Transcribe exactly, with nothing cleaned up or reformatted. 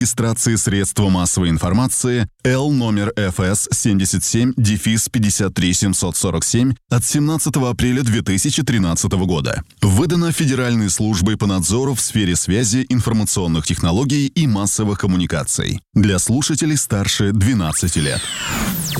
регистрации средства массовой информации Л номер эф эс семьдесят семь пятьдесят три семьсот сорок семь от семнадцатого апреля две тысячи тринадцатого года. Выдано Федеральной службой по надзору в сфере связи, информационных технологий и массовых коммуникаций. Для слушателей старше двенадцати лет.